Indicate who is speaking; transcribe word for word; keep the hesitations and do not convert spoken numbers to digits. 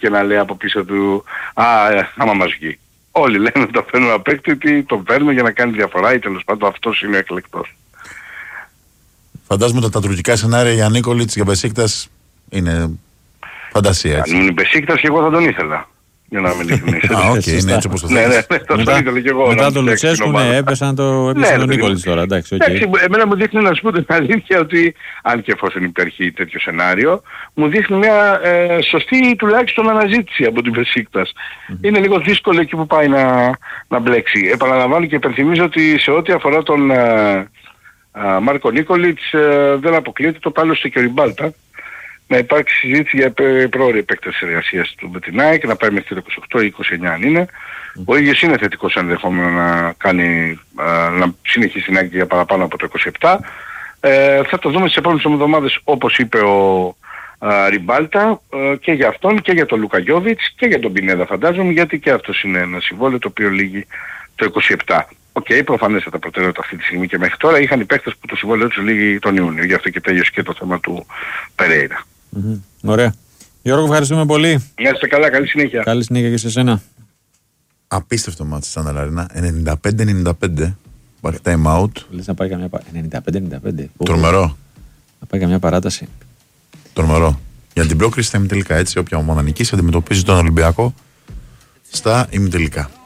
Speaker 1: και να λέει από πίσω του «Α, ε, άμα μας βγει». Όλοι λένε ότι το παίρνουμε απέκτη, ότι το παίρνουμε για να κάνει διαφορά ή τέλος πάντων αυτός είναι ο εκλεκτός.
Speaker 2: Φαντάζομαι τα τουρκικά σενάρια για Νίκολιτς, για Μπεσίκτας είναι φαντασία, έτσι.
Speaker 1: Αν είναι Μπεσίκτας και εγώ θα τον ήθελα. Για να μην ειλικρινής.
Speaker 2: Α, οκ, είναι έτσι όπως το θέλεις.
Speaker 1: Ναι, ναι, το ήθελα και εγώ.
Speaker 3: Μετά το Λουτσέσκου, ναι, έπεσαν το Νίκολιτς τώρα, εντάξει, οκ.
Speaker 1: Εμένα μου δείχνει, να σου πω την αλήθεια, ότι αν και εφόσον υπάρχει τέτοιο σενάριο, μου δείχνει μια ε, σωστή τουλάχιστον αναζήτηση από την Μπεσίκτας. Mm-hmm. Είναι λίγο δύσκολο εκεί που πάει να, να μπλέξει. Επαναλαμβάνω και υπενθυμίζω ότι σε ό,τι αφορά τον ε, ε, Μάρκο Νίκολιτς ε, δεν αποκλείεται το πάλι στο Κιωριμπάλτα να υπάρξει συζήτηση για πρόωρη επέκταση εργασίας του με την ΑΕΚ, να πάει μέχρι το είκοσι οκτώ ή είκοσι εννιά αν είναι. Mm. Ο ίδιος είναι θετικός ενδεχόμενο να, κάνει, α, να συνεχίσει την ΑΕΚ για παραπάνω από το είκοσι επτά. Ε, θα το δούμε στις επόμενες εβδομάδες, όπως είπε ο α, Ριμπάλτα, α, και για αυτόν και για τον Λούκα Γιόβιτς και για τον Πινέδα φαντάζομαι, γιατί και αυτός είναι ένα συμβόλαιο το οποίο λύγει το είκοσι επτά. Οκ, okay, προφανέστατα προτεραιότητα αυτή τη στιγμή και μέχρι τώρα είχαν οι παίκτες που το συμβόλαιο τους λύγει τον Ιούνιο, γι' αυτό και τέλειωσε και το θέμα του Περέιρα.
Speaker 3: Mm-hmm. Ωραία. Γιώργο, ευχαριστούμε πολύ.
Speaker 1: Να είστε καλά, καλή συνέχεια.
Speaker 3: Καλή συνέχεια και σε σένα.
Speaker 2: Απίστευτο μάτι σαν Αλαρίνα. ενενήντα πέντε ενενήντα πέντε. Υπάρχει time out.
Speaker 3: Λες να πάει καμιά παράταση. ενενήντα πέντε ενενήντα πέντε.
Speaker 2: Τρομερό.
Speaker 3: Να πάει καμιά παράταση.
Speaker 2: Τρομερό. Για την πρόκριση στα ημιτελικά, έτσι. Όποια ομάδα νικήσει αντιμετωπίζει τον Ολυμπιακό στα ημιτελικά.